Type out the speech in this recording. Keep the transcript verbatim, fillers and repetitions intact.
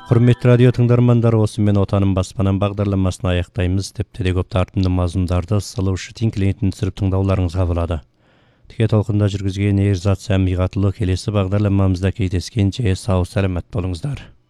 Құрметті радио тыңдармандар, осымен Отаным баспанам бағдарламасын аяқтаймыз. Тіпті де көп тартымды мазмұндарды сылаушы тинклейтін түсіріп тыңдауларыңызға болады. Тіке толқында жүргізген Ерзат Сәмиғатұлы, келесі бағдарламамызда кездескенше сау саламат болыңыздар.